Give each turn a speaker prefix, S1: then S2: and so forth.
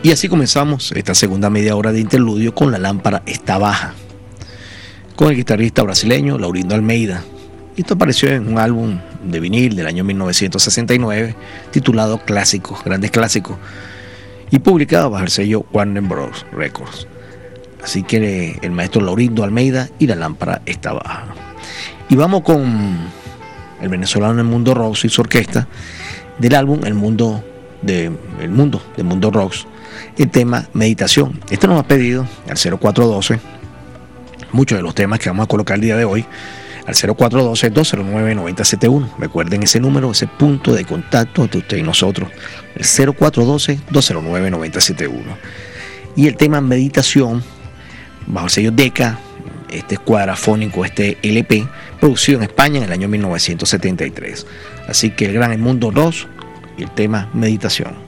S1: Y así comenzamos esta segunda media hora de interludio con La lámpara está baja, con el guitarrista brasileño Laurindo Almeida. Esto apareció en un álbum de vinil del año 1969 titulado Clásicos, Grandes Clásicos, y publicado bajo el sello Warner Bros. Records. Así que el maestro Laurindo Almeida y La lámpara está baja. Y vamos con el venezolano El Mundo Rocks y su orquesta del álbum El Mundo de Mundo Rocks, el tema Meditación. Este nos ha pedido al 0412 muchos de los temas que vamos a colocar el día de hoy, al 0412-209-9071. Recuerden ese número, ese punto de contacto entre usted y nosotros, el 0412-209-9071. Y el tema Meditación, bajo el sello Decca, este cuadrafónico, este LP, producido en España en el año 1973. Así que el gran El Mundo Rocks y el tema Meditación.